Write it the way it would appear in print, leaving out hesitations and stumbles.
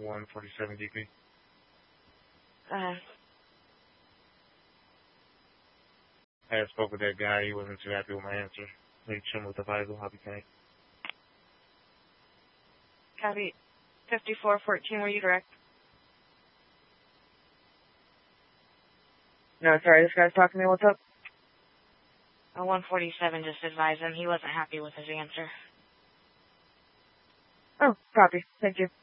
147 DP. I had spoke with that guy. He wasn't too happy with my answer. Reach him with the vital. I'll be tank. Copy. 5414, were you direct? No, sorry, this guy's talking to me. What's up? 147 just advised him he wasn't happy with his answer. Oh, copy. Thank you.